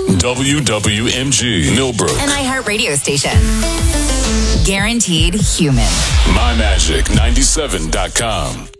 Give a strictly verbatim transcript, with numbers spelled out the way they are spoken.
W W M G, Millbrook. An iHeart radio station. Guaranteed human. My Magic ninety-seven dot com.